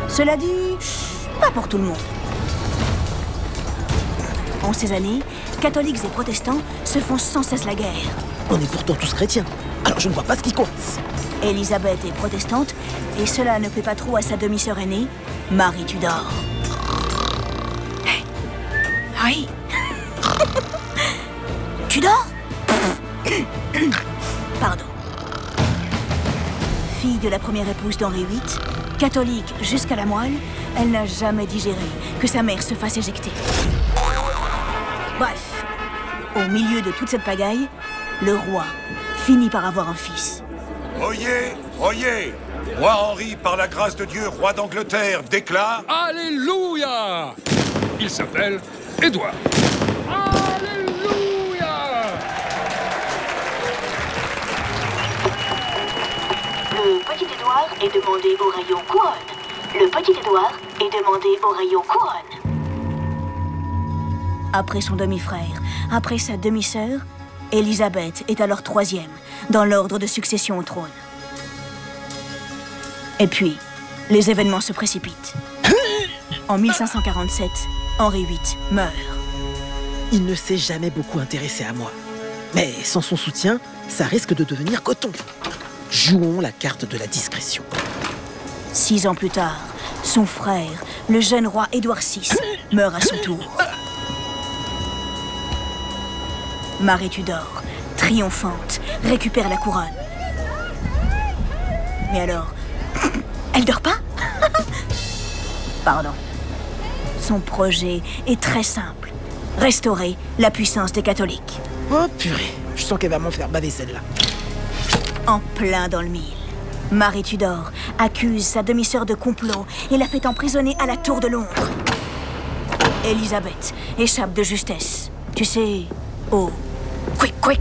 Cela dit, pas pour tout le monde. En ces années, catholiques et protestants se font sans cesse la guerre. On est pourtant tous chrétiens, alors je ne vois pas ce qui coince. Élisabeth est protestante, et cela ne plaît pas trop à sa demi-sœur aînée, Marie Tudor. Oui. Tudor? Pardon. Fille de la première épouse d'Henri VIII, catholique jusqu'à la moelle, elle n'a jamais digéré que sa mère se fasse éjecter. Bref, au milieu de toute cette pagaille, le roi finit par avoir un fils. Oyez, oyez! Roi Henri, par la grâce de Dieu, roi d'Angleterre, déclare... Alléluia! Il s'appelle Édouard. Alléluia! Le petit Édouard est demandé au rayon couronne. Le petit Édouard est demandé au rayon couronne. Après son demi-frère, après sa demi-sœur, Élisabeth est alors troisième dans l'ordre de succession au trône. Et puis, les événements se précipitent. En 1547, Henri VIII meurt. Il ne s'est jamais beaucoup intéressé à moi. Mais sans son soutien, ça risque de devenir coton. Jouons la carte de la discrétion. 6 ans plus tard, son frère, le jeune roi Édouard VI, meurt à son tour. Marie Tudor, triomphante, récupère la couronne. Mais alors, elle dort pas? Pardon. Son projet est très simple. Restaurer la puissance des catholiques. Oh purée, je sens qu'elle va m'en faire baver celle-là. En plein dans le mille, Marie Tudor accuse sa demi-sœur de complot et la fait emprisonner à la Tour de Londres. Élisabeth échappe de justesse. Tu sais, oh, quick, quick.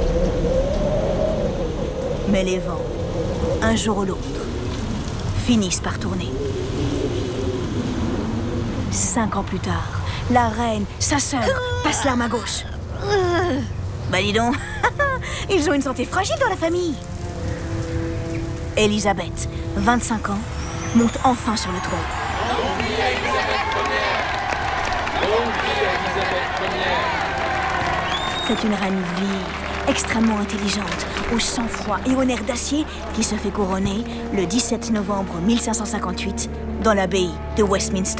Mais les vents, un jour ou l'autre, finissent par tourner. 5 ans plus tard, la reine, sa sœur, passe l'arme à gauche. Bah dis donc, ils ont une santé fragile dans la famille. Élisabeth, 25 ans, monte enfin sur le trône. C'est une reine vive, extrêmement intelligente, au sang-froid et au nerf d'acier qui se fait couronner le 17 novembre 1558 dans l'abbaye de Westminster.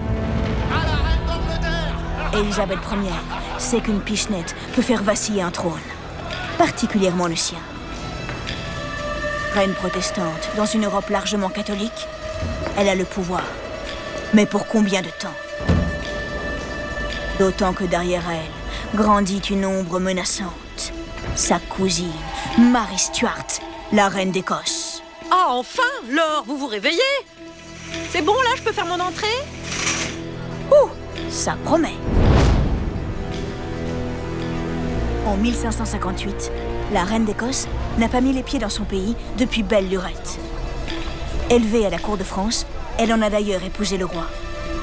Élisabeth Ier sait qu'une pichenette peut faire vaciller un trône, particulièrement le sien. Reine protestante dans une Europe largement catholique, elle a le pouvoir. Mais pour combien de temps? D'autant que derrière elle grandit une ombre menaçante. Sa cousine, Marie Stuart, la reine d'Écosse. Ah, enfin, Laure, vous vous réveillez? C'est bon, là, je peux faire mon entrée? Ouh, ça promet. En 1558, la reine d'Écosse n'a pas mis les pieds dans son pays depuis belle lurette. Élevée à la cour de France, elle en a d'ailleurs épousé le roi.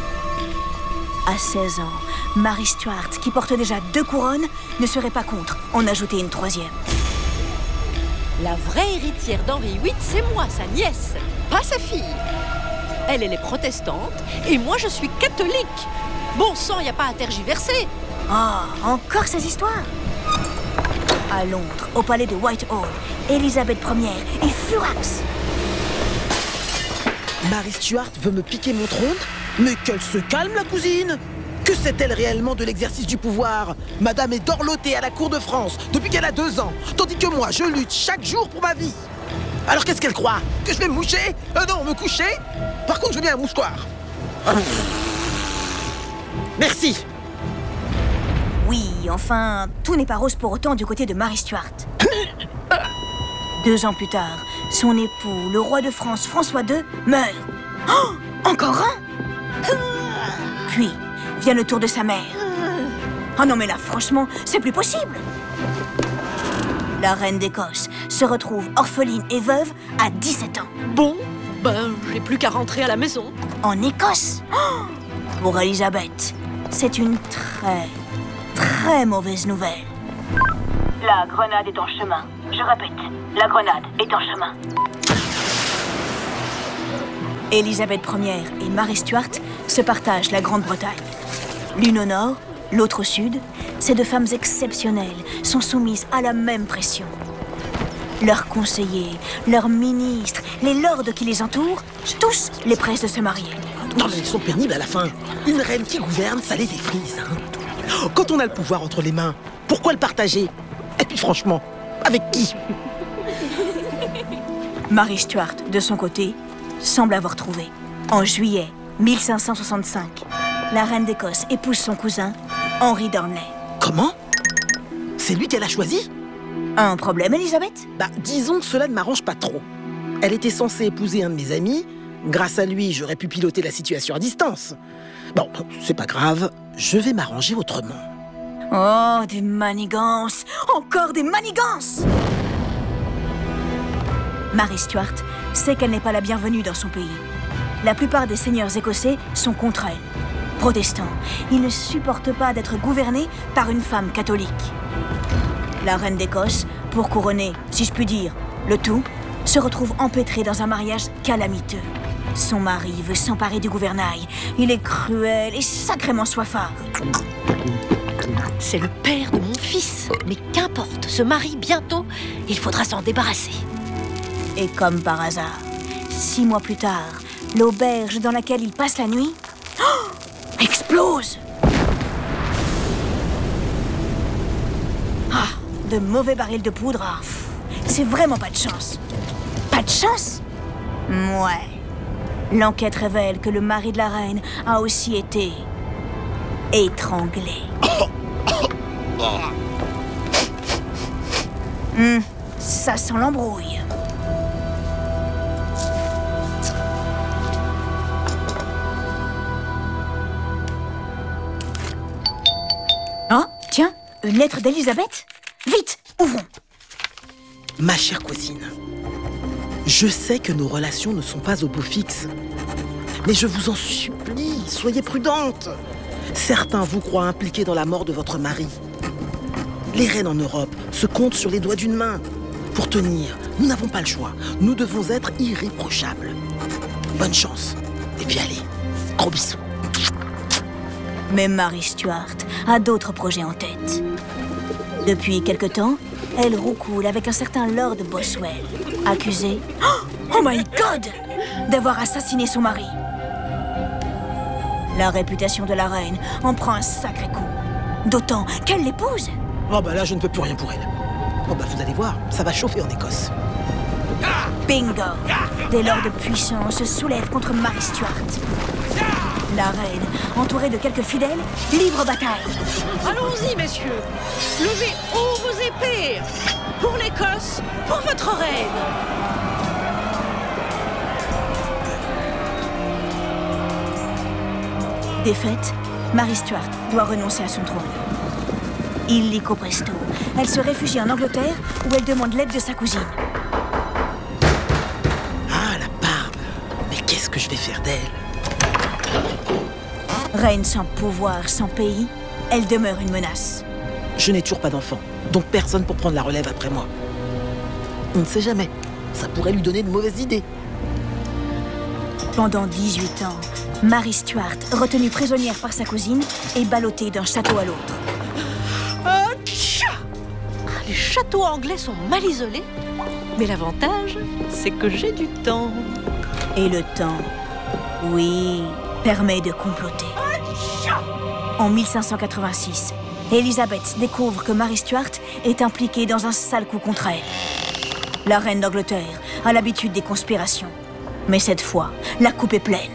À 16 ans, Marie Stuart, qui porte déjà 2 couronnes, ne serait pas contre en ajouter une 3e. La vraie héritière d'Henri VIII, c'est moi, sa nièce, pas sa fille. Elle est protestante et moi, je suis catholique. Bon sang, y a pas à tergiverser. Ah, encore ces histoires? À Londres, au palais de Whitehall, Élisabeth Ier est furax. Marie Stuart veut me piquer mon trône? Mais qu'elle se calme, la cousine! Que sait-elle réellement de l'exercice du pouvoir? Madame est dorlotée à la cour de France depuis qu'elle a 2 ans, tandis que moi, je lutte chaque jour pour ma vie. Alors qu'est-ce qu'elle croit? Que je vais me moucher? Non, me coucher? Par contre, je veux bien un mouchoir. Merci. Oui, enfin, tout n'est pas rose pour autant du côté de Marie Stuart. 2 ans plus tard, son époux, le roi de France, François II, meurt. Oh, encore un? Puis, vient le tour de sa mère. Oh non, mais là, franchement, c'est plus possible. La reine d'Écosse se retrouve orpheline et veuve à 17 ans. Bon, ben, j'ai plus qu'à rentrer à la maison. En Écosse? Oh, pour Élisabeth, c'est une très mauvaise nouvelle. La grenade est en chemin. Je répète, la grenade est en chemin. Élisabeth Ier et Marie Stuart se partagent la Grande-Bretagne. L'une au nord, l'autre au sud, ces deux femmes exceptionnelles sont soumises à la même pression. Leurs conseillers, leurs ministres, les lords qui les entourent, tous les pressent de se marier. Non mais ils sont pénibles à la fin. Une reine qui gouverne, ça les défrise. Quand on a le pouvoir entre les mains, pourquoi le partager? Et puis franchement, avec qui? Marie Stuart, de son côté, semble avoir trouvé. En juillet 1565, la reine d'Écosse épouse son cousin, Henri d'Ornay. Comment? C'est lui qu'elle a choisi? Un problème, Elisabeth? Disons que cela ne m'arrange pas trop. Elle était censée épouser un de mes amis. Grâce à lui, j'aurais pu piloter la situation à distance. Bon, c'est pas grave, je vais m'arranger autrement. Oh, des manigances! Encore des manigances! Marie Stuart sait qu'elle n'est pas la bienvenue dans son pays. La plupart des seigneurs écossais sont contre elle. Protestants, ils ne supportent pas d'être gouvernés par une femme catholique. La reine d'Écosse, pour couronner, si je puis dire, le tout, se retrouve empêtrée dans un mariage calamiteux. Son mari veut s'emparer du gouvernail. Il est cruel et sacrément soifard. C'est le père de mon fils. Mais qu'importe, ce mari, bientôt, il faudra s'en débarrasser. Et comme par hasard, 6 mois plus tard, l'auberge dans laquelle il passe la nuit explose. Ah, de mauvais barils de poudre. C'est vraiment pas de chance. Pas de chance? Ouais. L'enquête révèle que le mari de la reine a aussi été étranglé. Ça sent l'embrouille. Oh, tiens, une lettre d'Elisabeth? Vite, ouvrons. Ma chère cousine, je sais que nos relations ne sont pas au beau fixe. Mais je vous en supplie, soyez prudente. Certains vous croient impliqués dans la mort de votre mari. Les reines en Europe se comptent sur les doigts d'une main. Pour tenir, nous n'avons pas le choix. Nous devons être irréprochables. Bonne chance. Et puis allez, gros bisous. Mais Marie Stuart a d'autres projets en tête. Depuis quelque temps, elle roucoule avec un certain Lord Boswell, accusé, oh my God, d'avoir assassiné son mari. La réputation de la reine en prend un sacré coup. D'autant qu'elle l'épouse. Oh là, je ne peux plus rien pour elle. Oh vous allez voir, ça va chauffer en Écosse. Bingo! Des lords puissants se soulèvent contre Marie Stuart. La reine, entourée de quelques fidèles, livre bataille. Allons-y, messieurs. Levez haut vos épées. Pour l'Écosse, pour votre reine. Défaite, Marie Stuart doit renoncer à son trône. Illico presto, elle se réfugie en Angleterre où elle demande l'aide de sa cousine. Ah, la barbe! Mais qu'est-ce que je vais faire d'elle? Reine sans pouvoir, sans pays, elle demeure une menace. Je n'ai toujours pas d'enfant, donc personne pour prendre la relève après moi. On ne sait jamais, ça pourrait lui donner de mauvaises idées. Pendant 18 ans, Marie Stuart, retenue prisonnière par sa cousine, est ballottée d'un château à l'autre. Les châteaux anglais sont mal isolés, mais l'avantage, c'est que j'ai du temps. Et le temps, oui, permet de comploter. En 1586, Élisabeth découvre que Marie Stuart est impliquée dans un sale coup contre elle. La reine d'Angleterre a l'habitude des conspirations. Mais cette fois, la coupe est pleine.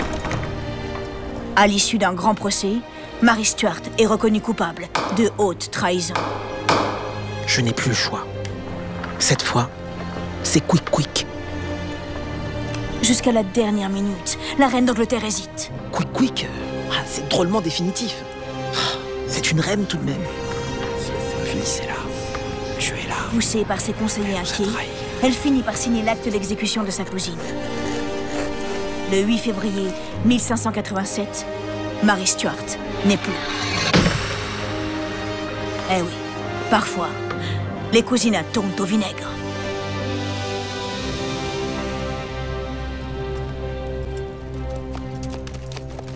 À l'issue d'un grand procès, Marie Stuart est reconnue coupable de haute trahison. Je n'ai plus le choix. Cette fois, c'est quick. Jusqu'à la dernière minute, la reine d'Angleterre hésite. Quick, c'est drôlement définitif. C'est une reine tout de même. Puis c'est là. Tu es là. Poussée par ses conseillers inquiets, elle finit par signer l'acte d'exécution de sa cousine. Le 8 février 1587, Marie Stuart n'est plus. Eh oui, parfois, les cousinats tournent au vinaigre.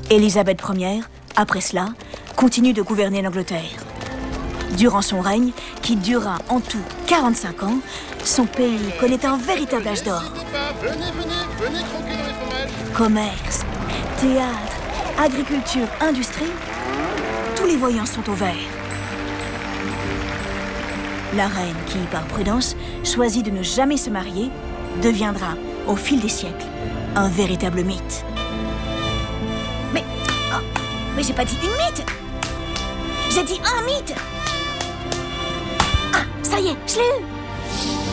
Élisabeth Ier, après cela, continue de gouverner l'Angleterre. Durant son règne, qui dura en tout 45 ans, son pays connaît un véritable âge d'or. Venez croquer dans les fromages. Commerce, théâtre, agriculture, industrie, tous les voyants sont au vert. La reine qui, par prudence, choisit de ne jamais se marier, deviendra, au fil des siècles, un véritable mythe. Mais j'ai pas dit une mythe. J'ai dit un mythe. Ah, ça y est, je l'ai eu.